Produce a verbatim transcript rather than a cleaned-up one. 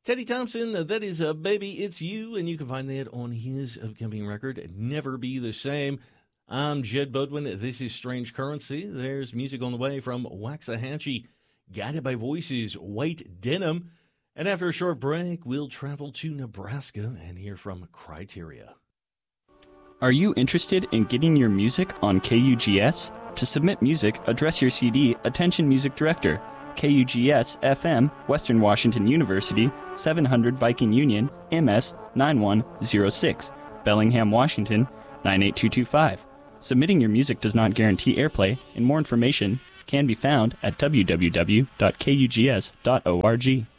Teddy Thompson, uh, that is uh, Baby It's You, and you can find that on his upcoming record, Never Be the Same. I'm Jed Bodwin. This is Strange Currency. There's music on the way from Waxahachie, Guided by Voices, White Denim. And after a short break, we'll travel to Nebraska and hear from Criteria. Are you interested in getting your music on K U G S? To submit music, address your C D, Attention Music Director, K U G S F M, Western Washington University, seven hundred Viking Union, M S nine one zero six, Bellingham, Washington, nine eight two two five. Submitting your music does not guarantee airplay, and more information can be found at w w w dot k u g s dot org.